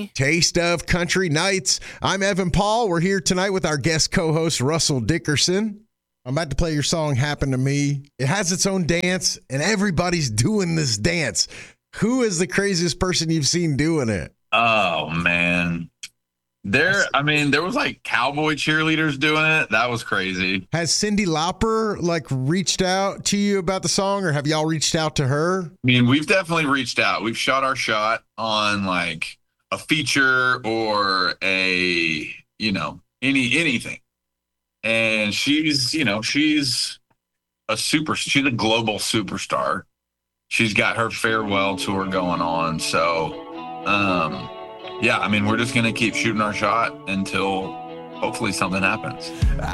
everybody. Taste of Country Nights. I'm Evan Paul. We're here tonight with our guest co-host, Russell Dickerson. I'm about to play your song, Happen to Me. It has its own dance, and everybody's doing this dance. Who is the craziest person you've seen doing it? Oh, man. There was like cowboy cheerleaders doing it. That was crazy. Has Cyndi Lauper reached out to you about the song, or have y'all reached out to her? I mean, we've definitely reached out. We've shot our shot on like a feature or anything. And she's a she's a global superstar. She's got her farewell tour going on. So, we're just going to keep shooting our shot until hopefully something happens.